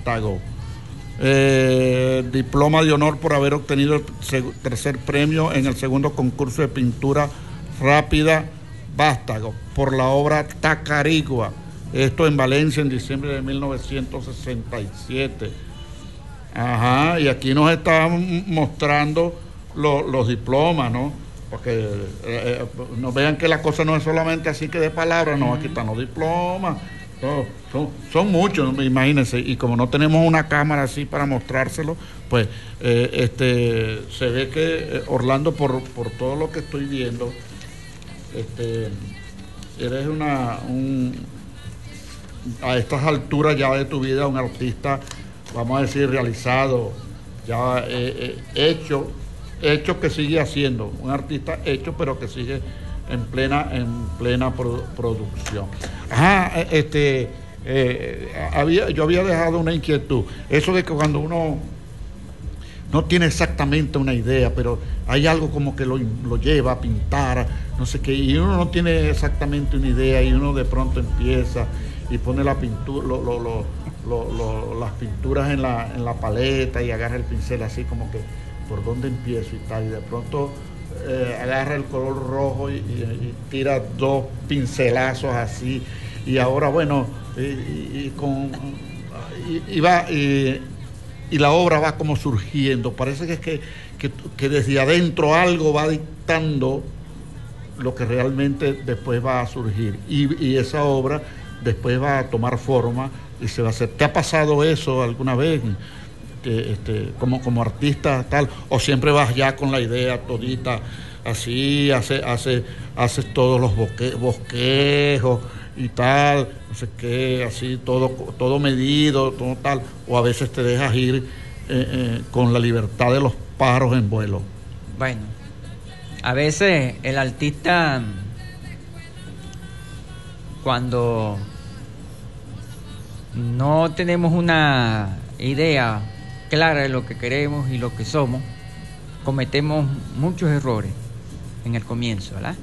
Vástago. Diploma de honor por haber obtenido el tercer premio en el segundo concurso de pintura rápida Vástago por la obra Tacarigua, esto en Valencia en diciembre de 1967. Ajá, y aquí nos están mostrando los diplomas, ¿no? Porque no vean que la cosa no es solamente así que de palabras, no, aquí están los diplomas. Son muchos, imagínense, y como no tenemos una cámara así para mostrárselo, pues se ve que Orlando, por todo lo que estoy viendo, eres a estas alturas ya de tu vida un artista, vamos a decir, realizado, ya hecho que sigue haciendo, un artista hecho pero que sigue en plena producción. Ajá, yo había dejado una inquietud, eso de que cuando uno no tiene exactamente una idea, pero hay algo como que lo lleva a pintar, no sé qué, y uno no tiene exactamente una idea y uno de pronto empieza y pone la pintura, las pinturas en la paleta y agarra el pincel así como que por dónde empiezo y tal, y de pronto agarra el color rojo y tira dos pincelazos así, y ahora bueno, y la obra va como surgiendo, parece que desde adentro algo va dictando lo que realmente después va a surgir, y esa obra después va a tomar forma y se va a hacer. ¿Te ha pasado eso alguna vez? Como artista tal, o siempre vas ya con la idea todita así, haces todos los bosquejos y tal, no sé qué, así todo medido, todo tal, o a veces te dejas ir con la libertad de los pájaros en vuelo? Bueno, a veces el artista, cuando no tenemos una idea clara de lo que queremos y lo que somos, cometemos muchos errores en el comienzo, ¿verdad?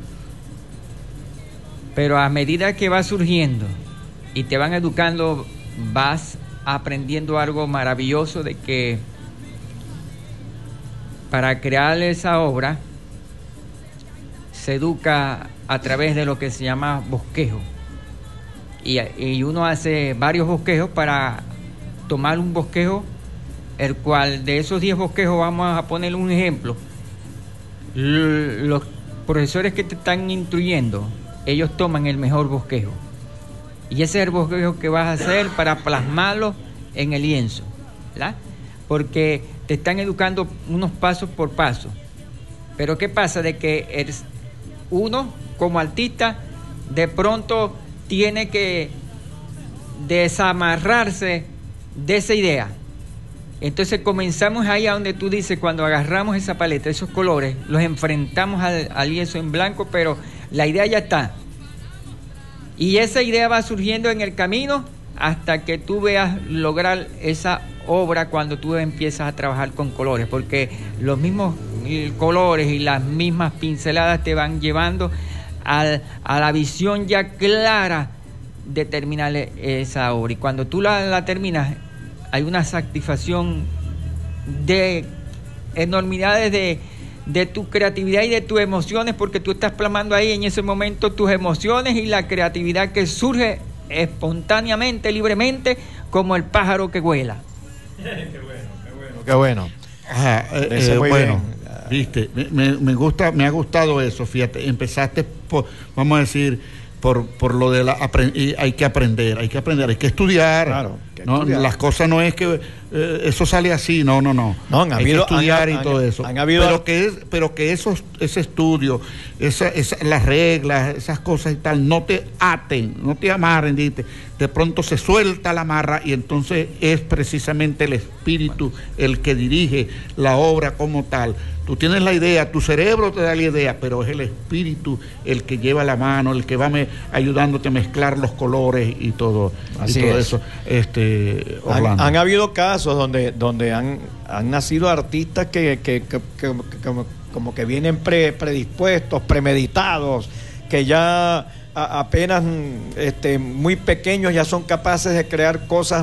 Pero a medida que va surgiendo y te van educando, vas aprendiendo algo maravilloso, de que para crear esa obra se educa a través de lo que se llama bosquejo, y uno hace varios bosquejos para tomar un bosquejo, el cual de esos 10 bosquejos, vamos a poner un ejemplo, los profesores que te están instruyendo, ellos toman el mejor bosquejo, y ese es el bosquejo que vas a hacer para plasmarlo en el lienzo, ¿verdad? Porque te están educando unos pasos por paso. Pero ¿qué pasa? De que uno como artista de pronto tiene que desamarrarse de esa idea. Entonces comenzamos ahí a donde tú dices, cuando agarramos esa paleta, esos colores, los enfrentamos al lienzo en blanco, pero la idea ya está. Y esa idea va surgiendo en el camino hasta que tú veas lograr esa obra cuando tú empiezas a trabajar con colores, porque los mismos colores y las mismas pinceladas te van llevando a la visión ya clara de terminar esa obra. Y cuando tú la terminas, hay una satisfacción de enormidades de tu creatividad y de tus emociones, porque tú estás plasmando ahí en ese momento tus emociones y la creatividad que surge espontáneamente, libremente, como el pájaro que vuela. Qué bueno. Ajá, bueno, viste, me gusta, me ha gustado eso, fíjate, empezaste vamos a decir, por lo de hay que aprender, hay que estudiar. Claro, ¿no? Las cosas no es que eso sale así, no. Hay que estudiar y todo eso. Pero que ese estudio, las reglas, esas cosas y tal, no te aten, no te amarren, de pronto se suelta la amarra, y entonces es precisamente el espíritu el que dirige la obra como tal. Tú tienes la idea, tu cerebro te da la idea, pero es el espíritu el que lleva la mano, el que va ayudándote a mezclar los colores y todo, eso. Orlando. Han habido casos donde han nacido artistas que como que vienen predispuestos, premeditados, que ya apenas muy pequeños ya son capaces de crear cosas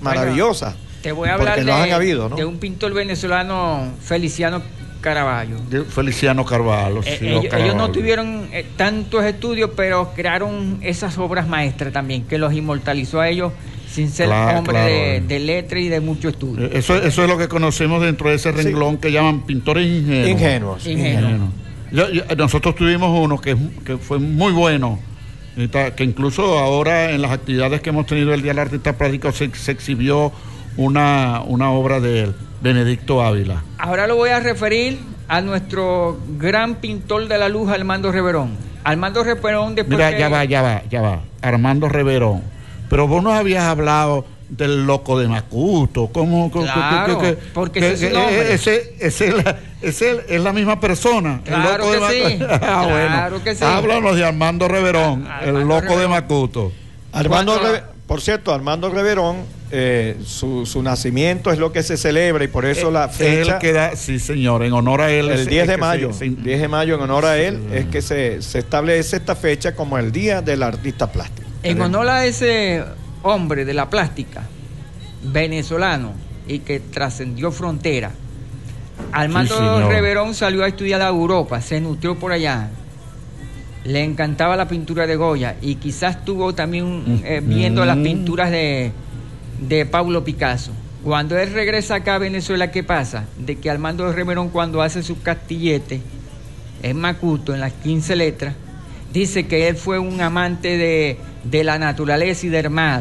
maravillosas. Te voy a hablar ¿no? de un pintor venezolano, Feliciano Carvalho. Feliciano Carvalho. Ellos no tuvieron tantos estudios, pero crearon esas obras maestras también, que los inmortalizó a ellos sin ser hombres de letra y de mucho estudio. Eso es lo que conocemos dentro de ese renglón que llaman pintores ingenuos. Nosotros tuvimos uno que fue muy bueno, que incluso ahora en las actividades que hemos tenido el Día del Artista Plástico se exhibió una obra de él, Benedicto Ávila. Ahora lo voy a referir a nuestro gran pintor de la luz, Armando Reverón. Armando Reverón después. Mira, ya va. Armando Reverón. Pero vos nos habías hablado del loco de Macuto. ¿Cómo? Claro, porque ese es la misma persona. Claro el loco que de sí. Claro que sí. Háblanos de Armando Reverón, el loco de Macuto. Por cierto, Armando Reverón, su nacimiento es lo que se celebra y por eso la fecha. Sí, señor, en honor a él. El 10 de mayo. 10 de mayo, en honor a él, es que se establece esta fecha como el Día del Artista Plástico. En honor a ese hombre de la plástica venezolano y que trascendió frontera, Armando Reverón salió a estudiar a Europa, se nutrió por allá. Le encantaba la pintura de Goya y quizás estuvo también viendo las pinturas de Pablo Picasso. Cuando él regresa acá a Venezuela, ¿qué pasa? De que Armando Reverón, cuando hace su castillete en Macuto, en las 15 letras, dice que él fue un amante de la naturaleza y del mar.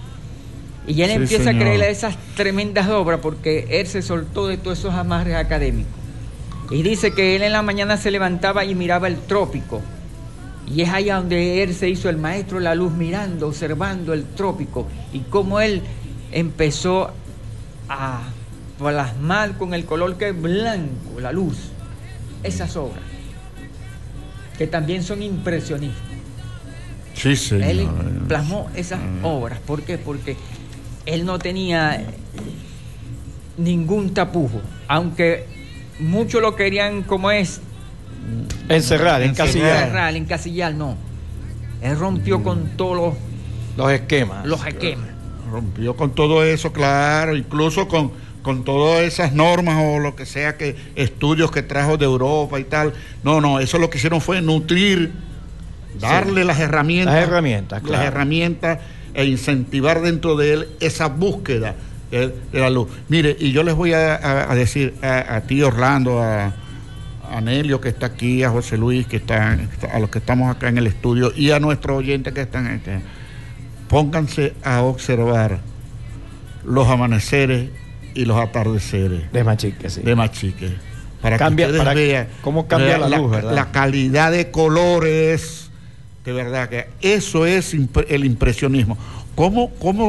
Y él empieza a creerle esas tremendas obras porque él se soltó de todos esos amarres académicos. Y dice que él en la mañana se levantaba y miraba el trópico. Y es allá donde él se hizo el maestro de la luz, mirando, observando el trópico. Y cómo él empezó a plasmar con el color que es blanco, la luz, esas obras, que también son impresionistas. Sí, señor. Él plasmó esas obras. ¿Por qué? Porque él no tenía ningún tapujo, aunque muchos lo querían como es encerrar, encasillar, no. Él rompió con todos los esquemas. Rompió con todo eso, claro, incluso con todas esas normas o lo que sea, que estudios que trajo de Europa y tal. No, eso lo que hicieron fue nutrir, darle las herramientas, claro. Las herramientas e incentivar dentro de él esa búsqueda de la luz. Mire, y yo les voy a decir a ti, Orlando, a Nelio, que está aquí, a José Luis, que está, a los que estamos acá en el estudio, y a nuestros oyentes que están aquí, pónganse a observar los amaneceres y los atardeceres de Machique, para que ustedes vean cómo cambia la luz, ¿verdad? La calidad de colores, de verdad que eso es el impresionismo. ¿Cómo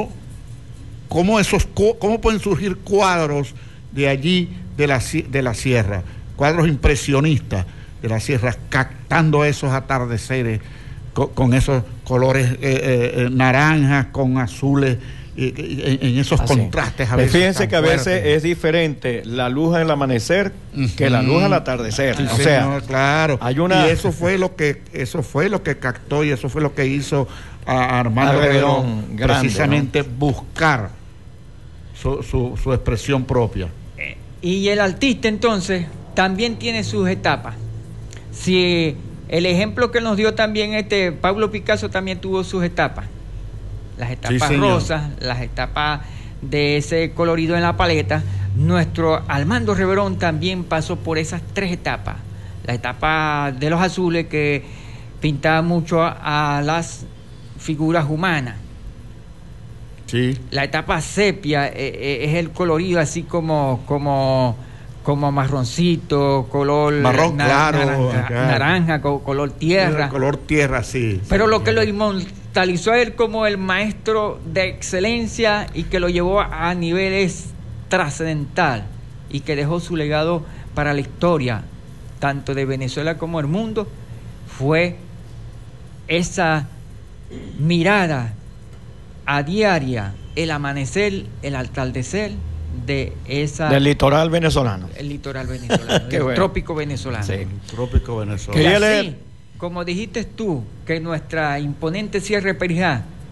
pueden surgir cuadros de allí, de la sierra? Cuadros impresionistas de la sierra, captando esos atardeceres con esos colores naranjas, con azules, en esos contrastes a veces. Fíjense que a veces es diferente la luz en el amanecer que la luz al atardecer. Sí, señor, claro. Y eso fue lo que captó y eso fue lo que hizo a Armando Reverón, precisamente, ¿no? Buscar su expresión propia. Y el artista entonces también tiene sus etapas. Si el ejemplo que nos dio también Pablo Picasso también tuvo sus etapas. Las etapas rosas, las etapas de ese colorido en la paleta. Nuestro Armando Reverón también pasó por esas 3 etapas. La etapa de los azules, que pintaba mucho a las figuras humanas. Sí. La etapa sepia es el colorido así como marroncito, color marrón naranja, color tierra. Color tierra, sí. Pero lo que lo inmortalizó a él como el maestro de excelencia y que lo llevó a niveles trascendental y que dejó su legado para la historia, tanto de Venezuela como del mundo, fue esa mirada a diaria, el amanecer, el atardecer del litoral venezolano. El litoral venezolano, el bueno. Trópico venezolano. Sí, el trópico venezolano. Y así, como dijiste tú, que nuestra imponente Sierra de Perijá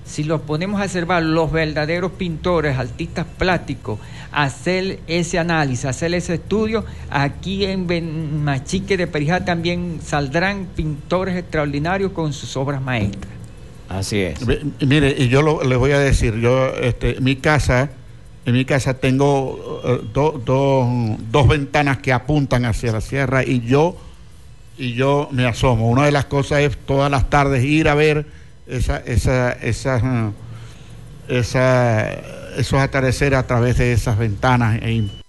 si los ponemos a observar los verdaderos pintores, artistas plásticos, hacer ese análisis, hacer ese estudio, aquí en Machique de Perijá también saldrán pintores extraordinarios con sus obras maestras. Así es. Mire, y yo les voy a decir, yo en mi casa tengo dos ventanas que apuntan hacia la sierra y yo me asomo. Una de las cosas es todas las tardes ir a ver esos atardeceres a través de esas ventanas